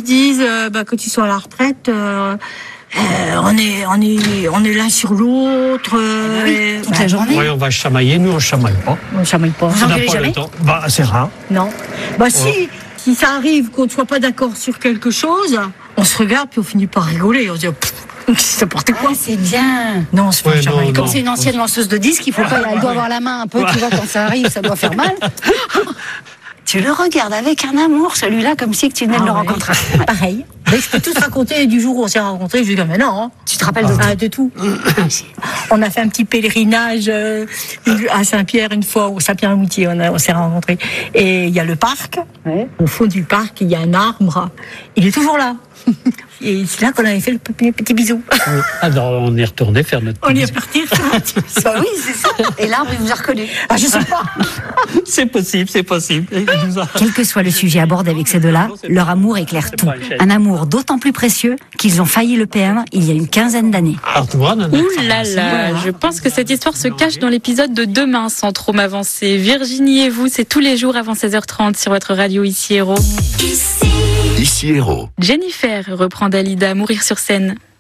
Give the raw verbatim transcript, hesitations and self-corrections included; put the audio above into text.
disent euh, bah, quand ils sont à la retraite, euh, euh, on est, on est, on est l'un sur l'autre. Euh, oui, et, toute bah, la journée. Oui, on va chamailler, nous on chamaille pas. On ne chamaille pas. Vous On n'a engueulez pas jamais le temps. Bah, c'est rare. Non. Bah Oh. si, si ça arrive qu'on ne soit pas d'accord sur quelque chose, on se regarde puis on finit par rigoler. On se dit, pff, c'est n'importe quoi. Ah, c'est bien. Non, c'est pas Ouais, un chamaille. non, Comme non. c'est une ancienne lanceuse de disques, il faut pas, elle doit avoir la main un peu, tu vois, quand ça arrive, ça doit faire mal. Tu le regardes avec un amour, celui-là, comme si que tu venais de Ah le ouais. rencontrer. Ouais. Pareil. Mais je peux tout te raconter du jour où on s'est rencontrés. Je dis, mais non. Hein. Tu te rappelles de tout? Ah, de tout. On a fait un petit pèlerinage euh, à Saint-Pierre une fois, au Saint-Pierre-Moutier, on, a- on s'est rencontrés. Et il y a le parc. Ouais. Au fond du parc, il y a un arbre. Il est toujours là. Et c'est là qu'on avait fait le petit, petit bisou. Alors, on est retourné faire notre. On y est reparti. Bah oui, c'est ça. Et l'arbre, il vous a reconnu. Ah, je sais pas. C'est possible, c'est possible. Il nous a- Quel que soit le sujet abordé avec ces deux-là, leur amour éclaire tout. Un amour d'autant plus précieux qu'ils ont failli le perdre il y a une quinzaine d'années. Alors, tu vois, Nana. Ouh là là, je pense que cette histoire se cache dans l'épisode de demain sans trop m'avancer. Virginie et vous, c'est tous les jours avant seize heures trente sur votre radio Ici Héros. Ici Héros. Jennifer reprend Dalida, Mourir sur scène.